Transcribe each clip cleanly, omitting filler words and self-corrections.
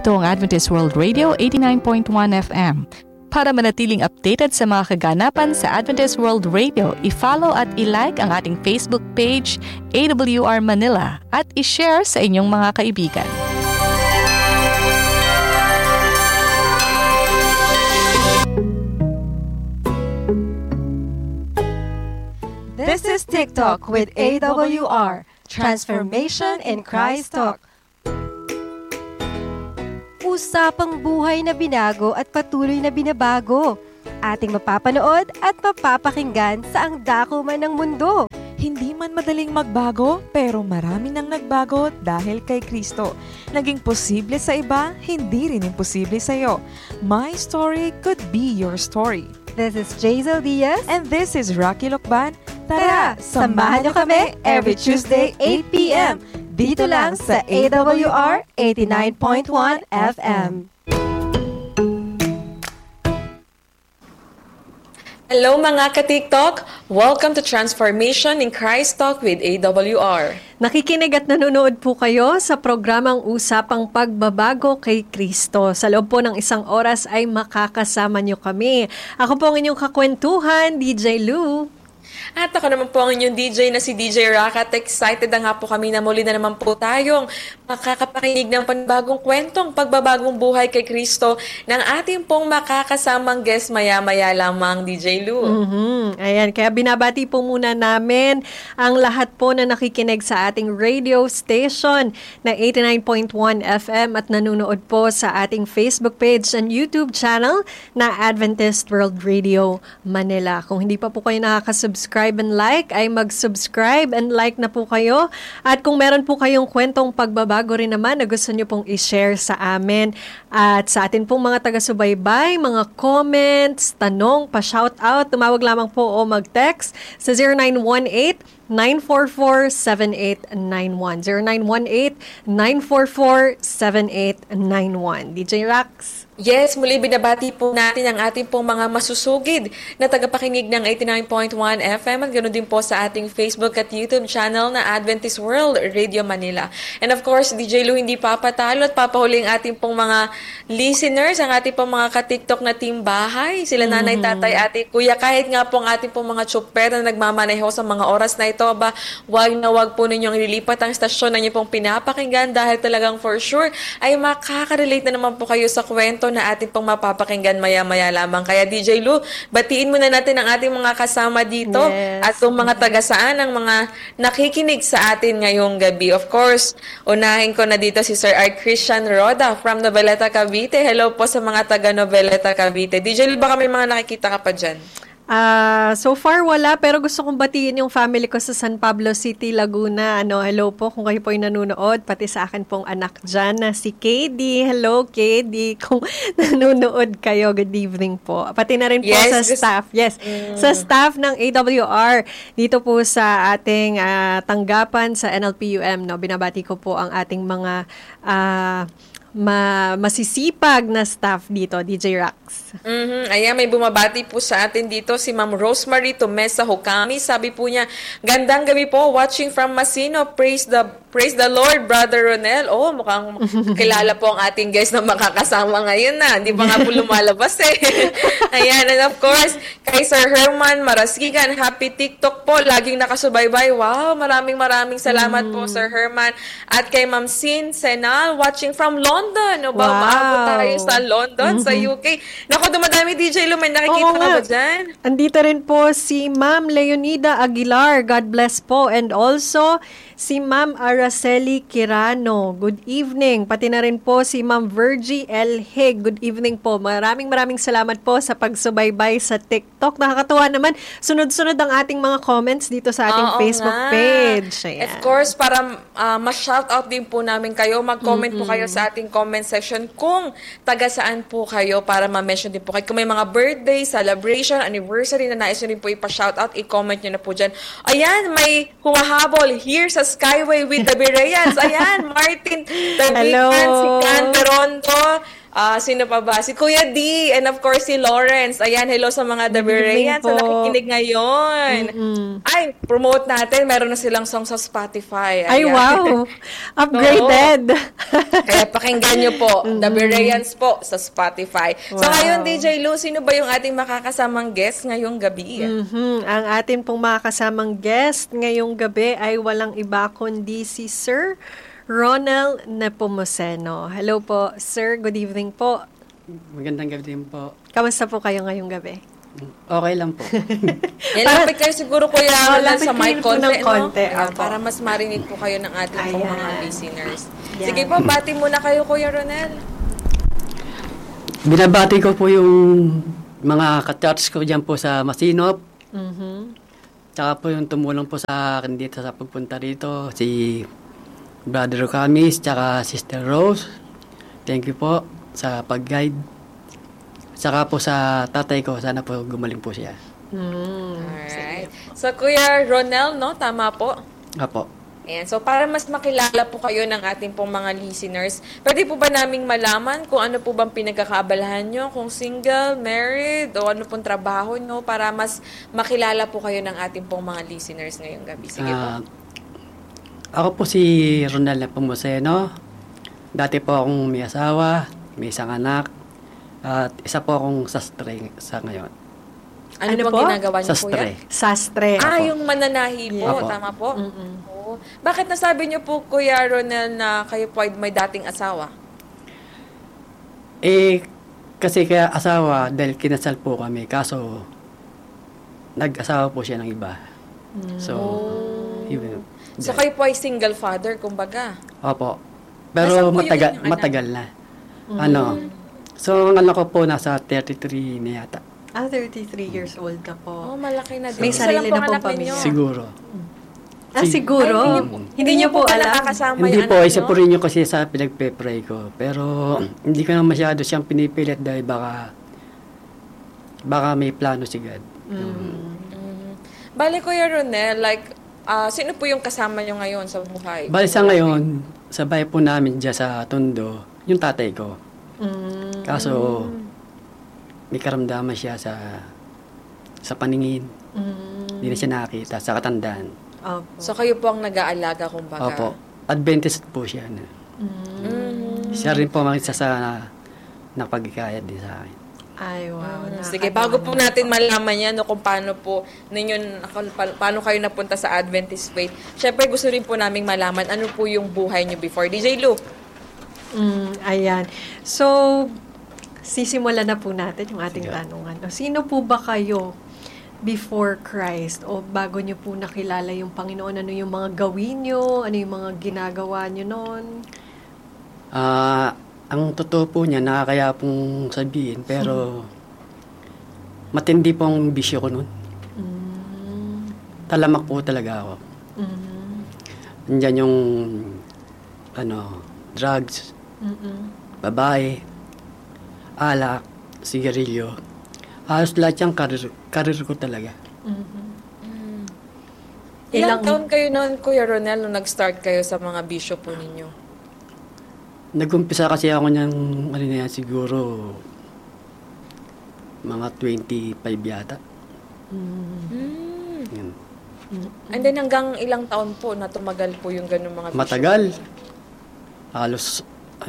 Ito ang Adventist World Radio 89.1 FM. Para manatiling updated sa mga kaganapan sa Adventist World Radio, i-follow at i-like ang ating Facebook page, AWR Manila, at i-share sa inyong mga kaibigan. This is TikTok with AWR, Transformation in Christ Talk. Usapang buhay na binago at patuloy na binabago. Ating mapapanood at mapapakinggan sa ang dako man ng mundo. Hindi man madaling magbago, pero marami nang nagbago dahil kay Kristo. Naging posible sa iba, hindi rin imposible sa iyo. My story could be your story. This is Jazel Diaz. And this is Rocky Lokban. Tara, samahan niyo kami every Tuesday 8 p.m. Dito lang sa AWR 89.1 FM. Hello mga ka-TikTok! Welcome to Transformation in Christ Talk with AWR. Nakikinig at nanonood po kayo sa programang Usapang Pagbabago kay Kristo. Sa loob po ng 1 oras ay makakasama niyo kami. Ako po ang inyong kakwentuhan, DJ Lou. At ako naman po ang inyong DJ na si DJ Rock at excited na nga po kami na muli na naman po tayong makakapakinig ng panibagong kwentong pagbabagong buhay kay Kristo ng ating pong makakasamang guest maya-maya lamang, DJ Lou. Ayan, kaya binabati po muna namin ang lahat po na nakikinig sa ating radio station na 89.1 FM at nanonood po sa ating Facebook page and YouTube channel na Adventist World Radio Manila. Kung hindi pa po kayo nakaka-subscribe and like, ay mag-subscribe and like na po kayo. At kung meron po kayong kwentong pagbabago rin naman na gusto nyo pong i-share sa amin at sa atin pong mga taga-subaybay, mga comments, tanong, pa-shoutout, tumawag lamang po o mag-text sa 0918-944-7891. 0918-944-7891. DJ Rax. Yes, muli binabati po natin ang ating pong mga masusugid na tagapakinig ng 89.1 FM at ganoon din po sa ating Facebook at YouTube channel na Adventist World Radio Manila. And of course, DJ Lou hindi papatalo at papahuli ang ating pong mga listeners, ang ating pong mga ka-TikTok na team bahay. Sila nanay, tatay, ate, kuya, kahit nga po ang ating pong mga tsuper na nagmamaneho sa mga oras na ito, wag na wag po ninyong ililipat ang stasyon na niyo pong pinapakinggan dahil talagang for sure ay makaka-relate na naman po kayo sa kwento na ating pong mapapakinggan maya-maya lamang. Kaya DJ Lou, batiin muna natin ang ating mga kasama dito at yung mga taga-saan, ang mga nakikinig sa atin ngayong gabi. Of course, unahin ko na dito si Sir Art Christian Roda from Noveleta, Cavite. Hello po sa mga taga-Noveleta, Cavite. DJ Lou, baka may mga nakikita ka pa dyan? So far wala, pero gusto kong batiin yung family ko sa San Pablo City, Laguna. Hello po kung kayo po ay nanonood, pati sa akin pong anak dyan na si KD. Hello KD, kung nanonood kayo, good evening po. Pati na rin po sa staff. Sa staff ng AWR dito po sa ating tanggapan sa NLPUM. Binabati ko po ang ating mga masisipag na staff dito, DJ Rax. Ayan, may bumabati po sa atin dito si Ma'am Rosemary Tomesa Hokami. Sabi po niya, gandang gabi po, watching from Masino. Praise the Lord, Brother Ronel. Oh, mukhang kilala po ang ating guest na makakasama ngayon na. Hindi pa nga po lumalabas eh. Ayan, and of course, kay Sir Herman Marasigan, happy TikTok po. Laging nakasubaybay. Wow, maraming salamat po, Sir Herman. At kay Ma'am Sin Senal, watching from London. Maabot tayo sa London, sa UK. Naku, dumadami DJ Lou, may nakikita ka ba dyan? Andito rin po si Ma'am Leonida Aguilar. God bless po. And also, si Ma'am Araceli Kirano. Good evening. Pati na rin po si Ma'am Virgie L. Hig. Good evening po. Maraming salamat po sa pagsubaybay sa TikTok. Nakakatuwa naman. Sunod-sunod ang ating mga comments dito sa ating Facebook page. Ayan. Of course, para ma-shoutout din po namin kayo, mag-comment po kayo sa ating comment section kung taga saan po kayo para ma-mention din po kayo. Kung may mga birthday, celebration, anniversary na nais nyo rin po ipa-shoutout, i-comment nyo na po dyan. Ayan, may humahabol here sa Skyway with the Bereans. Ayan, Martin Tabican, si Can Perondo, Sino pa ba? Si Kuya D, and of course si Lawrence. Ayan, hello sa mga The Bereans po. na nakikinig ngayon. Ay, promote natin. Meron na silang song sa Spotify. Ay, Ayan. wow! Upgraded! Kaya pakinggan nyo po, The Bereans po sa Spotify. So Wow. ngayon, DJ Lou, sino ba yung ating makakasamang guest ngayong gabi? Ang atin pong makakasamang guest ngayong gabi ay walang iba kundi si Sir Ronel Nepomuceno. Hello po, Sir. Good evening po. Magandang gabi din po. Kamusta po kayo ngayong gabi? Okay lang po. Lapit kayo siguro, Kuya Ronel, lapit sa mic kayo po ng konti, konti, no? Ayan, opo. para mas marinig po kayo ng ating pong mga Ayan. listeners. Yan. Sige po, bati muna kayo, Kuya Ronel. Binabati ko po yung mga ka-church ko dyan po sa Masinop. Tsaka po yung tumulong po sa akin dito sa pagpunta dito. Si Brother Camis, tsaka Sister Rose. Thank you po sa pag-guide. Tsaka po sa tatay ko, sana po gumaling po siya. Alright. So, Kuya Ronel, no? Tama po? Apo. Ayan. So, para mas makilala po kayo ng ating pong mga listeners, pwede po ba naming malaman kung ano po bang pinagkakaabalahan nyo? Kung single, married, o ano pong trabaho nyo para mas makilala po kayo ng ating pong mga listeners ngayong gabi. Sige po. Ako po si Ronel Nepomuceno. Dati po akong may asawa, may isang anak, at isa po akong sastre sa ngayon. Ano po? pong ginagawa nyo, Sastre. Kuya? Sastre. Yung mananahi po. Apo. Tama po? Oo. Bakit nasabi nyo po, Kuya Ronel, na kayo po ay may dating asawa? Kasi kaya asawa, dahil kinasal po kami, kaso nag-asawa po siya ng iba. So, yun. So, kayo po ay single father, kumbaga. Opo. Nasaan Pero po yung inyong anak? matagal na. So, ang anak ko po nasa 33 na yata. 33 years old na po. Malaki na din. May Isa lang sarili po na ang pong anak pamilya. ninyo. Siguro. Siguro? Hindi niyo po alam? nakakasama Hindi yung po, anak isa nyo? po rin yung kasi sa pinagpe-pray ko. Pero, hindi ko na masyado siyang pinipilit dahil baka may plano si God. Bale, Kuya Ronel, like, sino po yung kasama nyo ngayon sa buhay? Bali sa ngayon, sa bahay po namin dyan sa Tondo, yung tatay ko. Kaso, may karamdaman siya sa paningin. Hindi na siya nakakita sa katandaan. Opo. So, kayo po ang nag-aalaga, kumbaga. Opo. Adventist po siya. Siya rin po mga isa sa napagkayat din sa akin. Ay, wow. Sige, bago po natin malaman yan, no, kung paano po paano kayo napunta sa Adventist faith, syempre gusto rin po naming malaman ano po yung buhay nyo before. DJ Lou. Ayan. So, sisimulan na po natin yung ating Sige. tanungan. O, sino po ba kayo before Christ? O bago nyo po nakilala yung Panginoon, ano yung mga gawin nyo? Ano yung mga ginagawa nyo noon? Ang totoo po niya, nakakaya pong sabihin, pero matindi pong bisyo ko nun. Talamak po talaga ako. Nandiyan yung drugs, babae, alak, sigarilyo. Halos lahat yung karir ko talaga. Ilang taon kayo noon, Kuya Ronel, nung nag-start kayo sa mga bisyo po ninyo? Nag-umpisa kasi ako niyang, siguro, mga 25 yata. Yan. And then hanggang ilang taon po na tumagal po yung ganung mga bisyo? Matagal. Halos,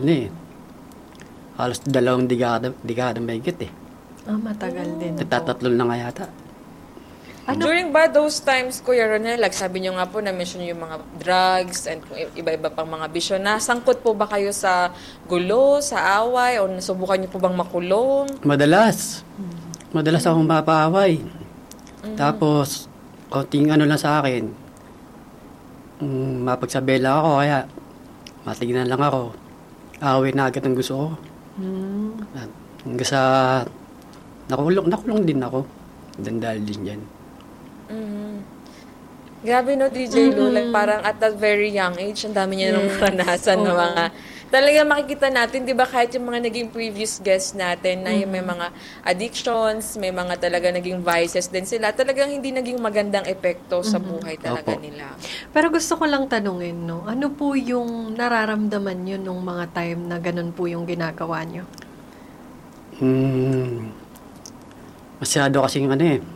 halos 2 dekada mahigit eh. Matagal din po. Nagtatatlo na nga yata. During ba those times, Kuya Ronel, like sabi nyo nga po, na-mention yung mga drugs and iba-iba pang mga bisyo, nasangkot po ba kayo sa gulo, sa away, o nasubukan nyo po bang makulong? Madalas akong mapaaway. Tapos, konting lang sa akin, mapagsabela ako, kaya matignan lang ako. Away na agad ang gusto ko. At hanggang sa nakulong din ako. Dahil din yan. Grabe no, DJ Lou, like parang at that very young age, ang dami niya nung karanasan ng mga, talaga makikita natin, di ba, kahit yung mga naging previous guests natin, na yung may mga addictions, may mga talaga naging vices din sila, talagang hindi naging magandang epekto sa buhay talaga Opo. nila. Pero gusto ko lang tanungin, no? Ano po yung nararamdaman nyo nung mga time na ganun po yung ginagawa nyo? Masyado kasing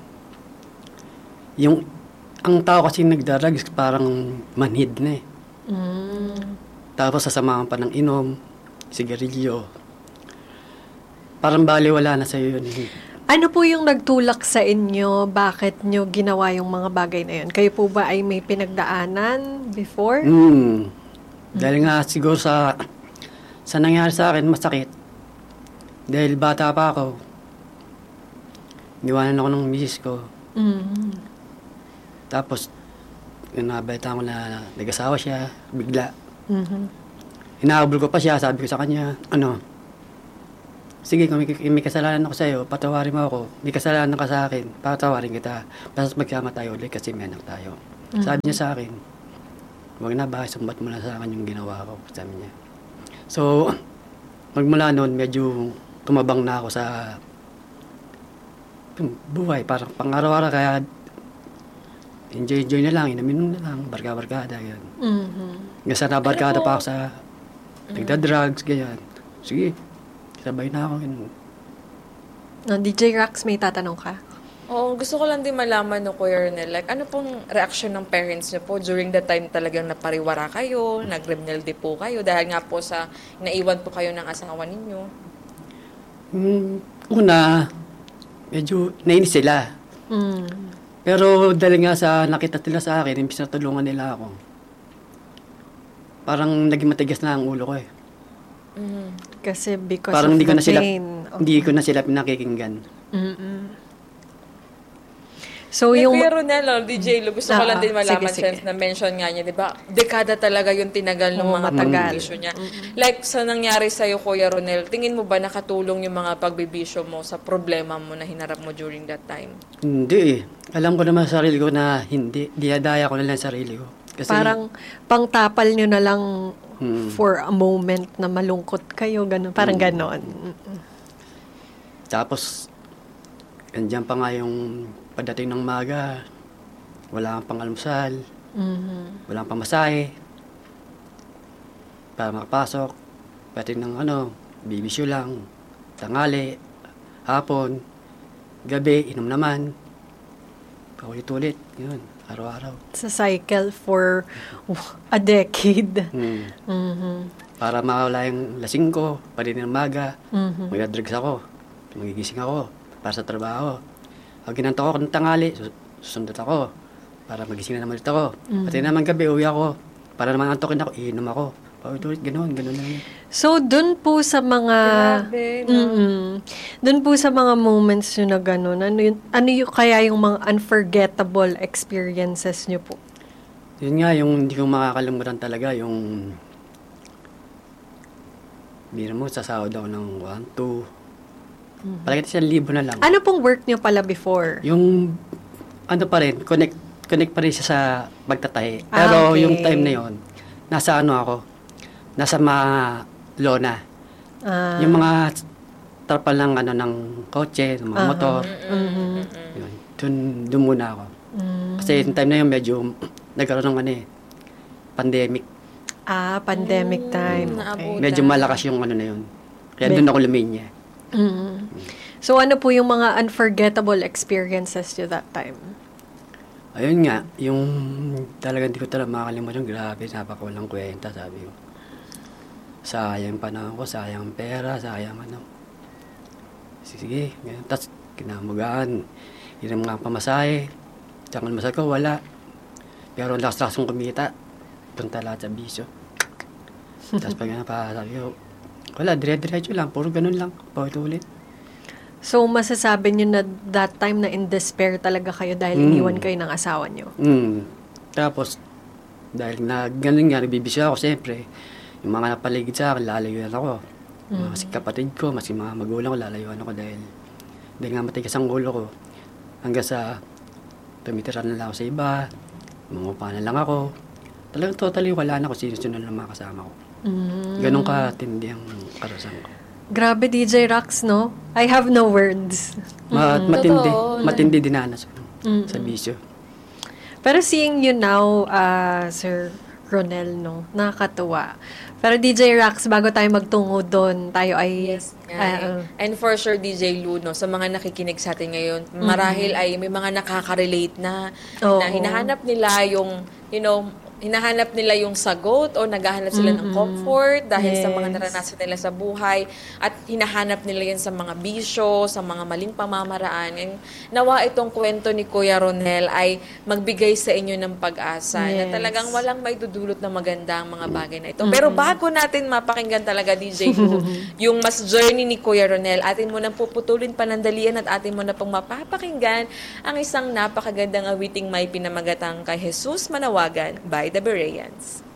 ang tao kasi nagdarags parang manhid na eh. Tapos sasamahan pa ng inom, sigarilyo. Parang baliwala na sa'yo yun. Ano po yung nagtulak sa inyo? Bakit nyo ginawa yung mga bagay na yun? Kayo po ba ay may pinagdaanan before? Dahil nga siguro sa nangyari sa akin, masakit. Dahil bata pa ako, niwanan ako ng misis ko. Tapos, nabalita ko na nag-asawa siya, bigla. Hinahabol ko pa siya, sabi ko sa kanya, sige, kung may kasalanan ako sa'yo, patawarin mo ako. May kasalanan ka sa akin, patawarin kita. Basta magkama tayo ulit kasi may anak tayo. Sabi niya sa akin, huwag na, bakit sumbat mo na sa akin yung ginawa ko, sabi niya. So, magmula noon, medyo tumabang na ako sa buhay, parang pang-araw-araw, kaya enjoy na lang, inamin na lang, barka-barkada, gano'n. Hanggang sa nabarkada pa ako sa nagda-drugs, ganyan. Sige, sabay na ako, gano'n. DJ Rax, may tatanong ka? Oo, gusto ko lang din malaman no, Kuya Ronel, like, ano pong reaction ng parents niyo po during the time talagang napariwara kayo, nag-rebelde po kayo, dahil nga po sa naiwan po kayo ng asawa ninyo? Una, medyo nainis sila. Pero dahil nga sa nakita nila sa akin, imbis na tulungan nila ako, parang naging matigas na ang ulo ko eh. Kasi because parang of the pain. Hindi ko na sila pinakikinggan. So yung Kuya Ronel, DJ Lu, gusto ko lang din malaman, sige. since na-mention nga niya, di ba, dekada talaga yung tinagal ng mga pagbibisyo niya. Like, sa nangyari sa'yo, Kuya Ronel, tingin mo ba nakatulong yung mga pagbibisyo mo sa problema mo na hinarap mo during that time? Hindi eh. Alam ko naman sa sarili ko na hindi. Diyadaya ko na lang sa sarili ko. Kasi, parang pangtapal nyo na lang for a moment na malungkot kayo, ganun. Parang ganon. Tapos, andyan pa nga yung pagdating ng maga, wala kang pang-almusal, wala kang pamasahe, para makapasok, pati ng bibisyo lang, tangali, hapon, gabi, inom naman, paulit-ulit, yun, araw-araw. Sa cycle for a decade. Para makawala yung lasing ko, pati ng maga, mag-drugs ako, magigising ako, para sa trabaho. Pag ginanto ako ng tangali, susundot ako para magising na naman ulit ako. Pati naman gabi, uwi ako. Para naman antokin ako, iinom ako. Paulit-ulit, gano'n lang. So, dun po sa mga... Grabe, no? Dun po sa mga moments nyo na gano'n, ano yung kaya yung mga unforgettable experiences nyo po? Yun nga, yung hindi ko makakalimutan talaga, yung... Bira mo, sasahod ako ng 1, 2... Palagi 1,000 na lang. Ano pong work nyo pala before? Yung, pa rin, connect pa rin siya sa pagtatahi. Pero okay. yung time na yon nasa nasa Lona. Yung mga trapal ng ng kotse, ng mga motor. Yun, dun muna ako. Kasi yung time na yun, medyo nagkaroon ng pandemic. Pandemic time. Okay. Medyo malakas yung na yun. Kaya dun ako luminya. So, ano po yung mga unforgettable experiences nyo that time? Ayun nga, yung talagang hindi ko talaga makakalimutan. Grabe, napakawalang kwenta, sabi ko. Sayang panahon ko, sayang pera, sayang Sige, ganyan. Tapos, kinamugaan. Yun ang mga pamasahe. Tsaka masal ko, wala. Pero lakas-lakas kong kumita. Punta lahat sa bisyo. Tapos pag sabi ko, wala, dire-diretso lang. Puro ganun lang. Paulit-ulit. So, masasabi nyo na that time na in despair talaga kayo dahil iniwan kayo ng asawa nyo? Tapos, dahil na ganun nga, nagbibisyo ako, siyempre, yung mga napaligid sa akin, lalayuan ako. Mas kapatid ko, mas mga magulang ko, lalayuan ako dahil nga matigas ang ulo ko. Hanggang sa tumitira na lang ako sa iba, mangupa na lang ako. Talagang totally wala na ako, sino-sino na mga kasama ko. Ganun katindi ang karasan ko. Grabe, DJ Rax, no? I have no words. Matindi dinanas ko sa bisyo. Pero seeing you now, Sir Ronel, no, nakakatuwa. Pero DJ Rax, bago tayo magtungo doon, tayo ay... And for sure, DJ Luno, sa mga nakikinig sa atin ngayon, marahil ay may mga nakaka-relate na hinahanap nila yung, hinahanap nila yung sagot o naghahanap sila ng comfort dahil sa mga naranasan nila sa buhay at hinahanap nila yan sa mga bisyo, sa mga maling pamamaraan. And nawa itong kwento ni Kuya Ronel ay magbigay sa inyo ng pag-asa na talagang walang may dudulot na maganda ang mga bagay na ito. Pero bago natin mapakinggan talaga, DJ Lu, yung mas journey ni Kuya Ronel, atin mo nang puputulin panandalian at atin mo na pong mapapakinggan ang isang napakagandang awiting may pinamagatang kay Jesus Manawagan by the Bereans.